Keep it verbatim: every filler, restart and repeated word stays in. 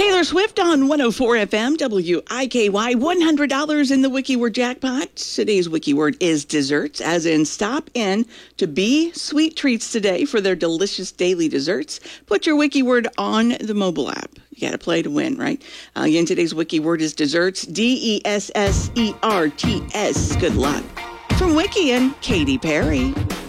Taylor Swift on one oh four F M, W I K Y, one hundred dollars in the Wiki Word jackpot. Today's Wiki Word is desserts, as in stop in to B Sweet Treats today for their delicious daily desserts. Put your Wiki Word on the mobile app. You got to play to win, right? Uh, again, today's Wiki Word is desserts, D E S S E R T S. Good luck. From Wiki and Katy Perry.